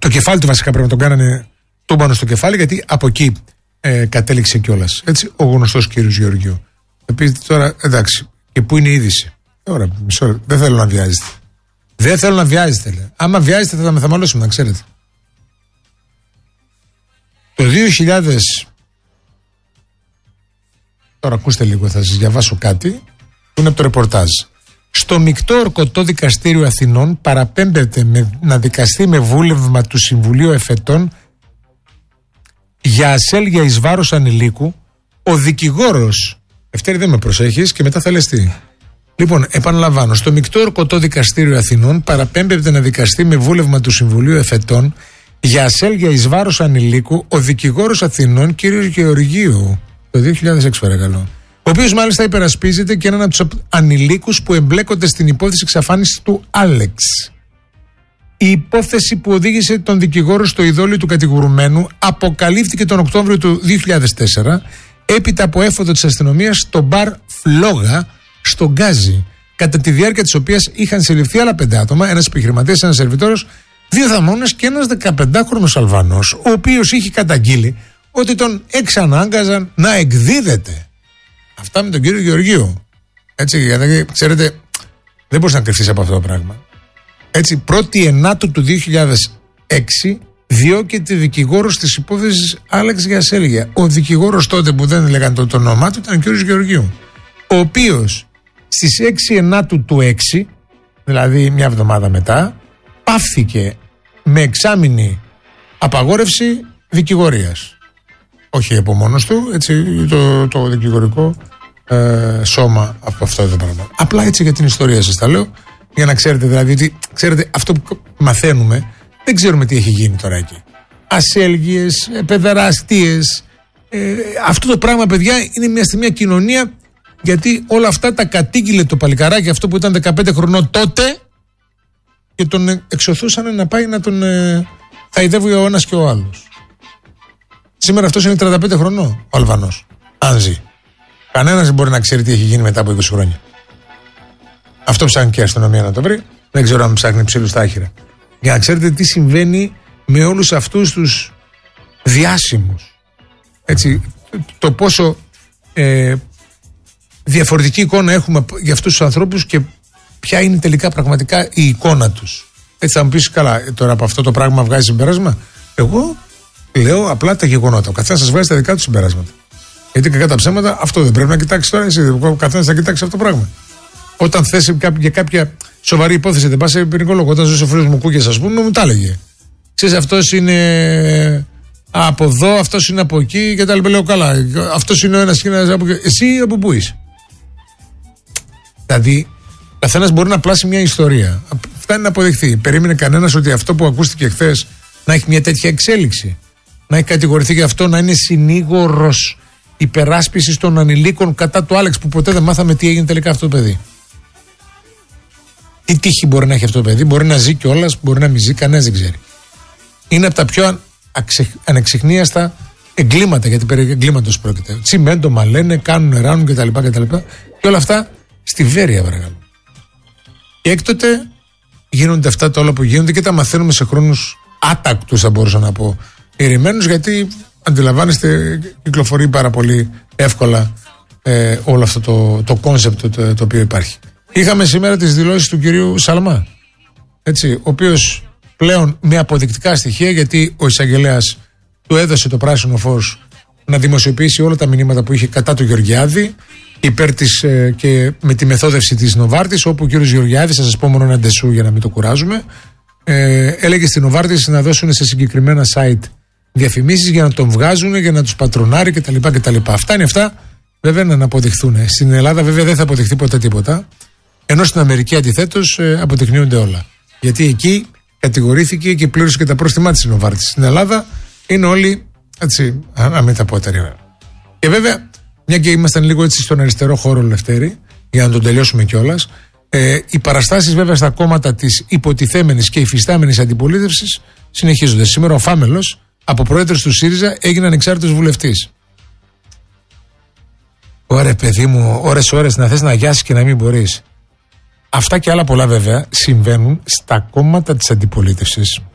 Το κεφάλι του βασικά πρέπει να τον κάνανε τούμπανο στο κεφάλι, γιατί από εκεί κατέληξε κιόλας. Έτσι, ο γνωστός κύριος Γεωργίου. Επίσης τώρα, εντάξει, και πού είναι η είδηση. Τώρα, μισό λεπτό. Δεν θέλω να βιάζετε. Δεν θέλω να βιάζετε, λέει. Άμα βιάζετε θα τα μεθαμαλώσουμε, να ξέρετε. Το 2000. Τώρα ακούστε λίγο, θα σας διαβάσω κάτι που είναι από το ρεπορτάζ. Στο μεικτό ορκωτό δικαστήριο Αθηνών παραπέμπεται να δικαστεί με βούλευμα του Συμβουλίου Εφετών για ασέλγεια εις βάρος ανηλίκου ο δικηγόρος. Ευτέρη, δεν με προσέχεις και μετά θα λες τι. Λοιπόν, επαναλαμβάνω, στο μεικτό ορκωτό δικαστήριο Αθηνών παραπέμπεται να δικαστεί με βούλευμα του Συμβουλίου Εφετών για ασέλγεια εις βάρος ανηλίκου ο δικηγόρος Αθηνών κ. Γεωργίου. Το 2006, παρακαλώ. Ο οποίος μάλιστα υπερασπίζεται και έναν από τους ανηλίκους που εμπλέκονται στην υπόθεση εξαφάνισης του Άλεξ. Η υπόθεση που οδήγησε τον δικηγόρο στο ειδόλιο του κατηγορουμένου αποκαλύφθηκε τον Οκτώβριο του 2004 έπειτα από έφοδο της αστυνομίας στο μπαρ Φλόγα στο Γκάζι, κατά τη διάρκεια της οποίας είχαν συλληφθεί άλλα 5 άτομα, ένας επιχειρηματίας, ένας σερβιτόρος, 2 δαμόνες και ένας 15χρονος Αλβανός, ο οποίος είχε καταγγείλει ότι τον εξανάγκαζαν να εκδίδεται. Αυτά με τον κύριο Γεωργίου. Έτσι, γιατί ξέρετε, δεν μπορείς να κρυφθείς από αυτό το πράγμα. Έτσι, 1η Ενάτου του 2006 διώκεται δικηγόρος της υπόθεσης Άλεξ για ασέλγεια. Ο δικηγόρος τότε που δεν λέγανε το όνομά του ήταν ο κύριος Γεωργίου, ο οποίος στις 6 Ενάτου του 6, δηλαδή μια εβδομάδα μετά, πάυθηκε με εξάμηνη απαγόρευση δικηγορίας. Όχι από μόνος του, έτσι, το δικηγορικό σώμα από αυτό το πράγμα. Απλά έτσι για την ιστορία σας τα λέω, για να ξέρετε δηλαδή ότι, ξέρετε, αυτό που μαθαίνουμε δεν ξέρουμε τι έχει γίνει τώρα εκεί. Ασέλγειες, παιδεραστίες, αυτό το πράγμα, παιδιά, είναι μια κοινωνία, γιατί όλα αυτά τα κατήγγειλε το παλικαράκι αυτό που ήταν 15 χρονών τότε και τον εξωθούσαν να πάει να τον χαϊδεύει ο ένας και ο άλλος. Σήμερα αυτός είναι 35 χρονών, ο Αλβανός. Αν ζει. Κανένας δεν μπορεί να ξέρει τι έχει γίνει μετά από 20 χρόνια. Αυτό ψάχνει και η αστυνομία να το βρει. Δεν ξέρω αν ψάχνει ψήλους στα άχυρα. Για να ξέρετε τι συμβαίνει με όλους αυτούς τους διάσημους. Έτσι, το πόσο διαφορετική εικόνα έχουμε για αυτούς τους ανθρώπους και ποια είναι τελικά πραγματικά η εικόνα τους. Έτσι θα μου πεις, καλά, τώρα από αυτό το πράγμα βγάζει συμπέρασμα. Εγώ λέω απλά τα γεγονότα. Ο καθένας σας βγάζει τα δικά του συμπεράσματα. Γιατί κακά τα ψέματα, αυτό δεν πρέπει να κοιτάξει τώρα. Εσύ, ο καθένας θα κοιτάξει αυτό το πράγμα. Όταν θες για κάποια σοβαρή υπόθεση, δεν πας σε ποινικολόγο. Όταν ζούσε ο φίλος μου Κούκιας, ας πούμε, μου τα έλεγε. Ξέρεις, αυτός είναι από εδώ, αυτός είναι από εκεί και τα λοιπά. Λέω, καλά, αυτός είναι ο ένας και ένας από εκεί. Εσύ από πού είσαι? Δηλαδή, ο καθένας μπορεί να πλάσει μια ιστορία. Φτάνει να αποδειχθεί. Περίμενε κανένας ότι αυτό που ακούστηκε χθες να έχει μια τέτοια εξέλιξη? Να έχει κατηγορηθεί για αυτό, να είναι συνήγορος υπεράσπισης των ανηλίκων κατά του Άλεξ, που ποτέ δεν μάθαμε τι έγινε τελικά αυτό το παιδί. Τι τύχη μπορεί να έχει αυτό το παιδί? Μπορεί να ζει κιόλας, μπορεί να μην ζει, κανένας δεν ξέρει. Είναι από τα πιο ανεξιχνίαστα εγκλήματα, γιατί περί εγκλήματος πρόκειται. Τσιμέντομα λένε, κάνουν, ράνουν κτλ. Και όλα αυτά στη Βέρεια, παρακαλώ. Και έκτοτε γίνονται αυτά τα όλα που γίνονται και τα μαθαίνουμε σε χρόνους άτακτους, θα μπορούσα να πω, ηρημένους, γιατί αντιλαμβάνεστε, κυκλοφορεί πάρα πολύ εύκολα όλο αυτό το κόνσεπτ το οποίο υπάρχει. Είχαμε σήμερα τις δηλώσεις του κυρίου Σαλμά, έτσι, ο οποίος πλέον με αποδεικτικά στοιχεία, γιατί ο εισαγγελέας του έδωσε το πράσινο φως να δημοσιοποιήσει όλα τα μηνύματα που είχε κατά του Γεωργιάδη, υπέρ της και με τη μεθόδευση της Νοβάρτης, όπου ο κύριος Γεωργιάδης, θα σας πω μόνο ένα ντεσού για να μην το κουράζουμε, έλεγε στην Νοβάρτης να δώσουν σε συγκεκριμένα site διαφημίσεις για να τον βγάζουν, για να τους πατρονάρει κτλ. Αυτά είναι αυτά, βέβαια, να αποδειχθούν. Στην Ελλάδα, βέβαια, δεν θα αποδειχθεί ποτέ τίποτα. Ενώ στην Αμερική, αντιθέτως, αποδεικνύονται όλα. Γιατί εκεί κατηγορήθηκε και πλήρωσε και τα πρόστιμά της Νοβάρτης. Στην Ελλάδα είναι όλοι έτσι, αμεταπότεροι. Και βέβαια, μια και ήμασταν λίγο έτσι στον αριστερό χώρο, Λευτέρη, για να τον τελειώσουμε κιόλας, οι παραστάσεις βέβαια στα κόμματα της υποτιθέμενης και υφιστάμενης αντιπολίτευσης συνεχίζονται. Σήμερα ο Φάμελος, από πρόεδρος του ΣΥΡΙΖΑ, έγινε ανεξάρτητος βουλευτής. Ωραία, παιδί μου, ώρες να θες να αγιάσεις και να μην μπορείς. Αυτά και άλλα πολλά βέβαια συμβαίνουν στα κόμματα της αντιπολίτευσης.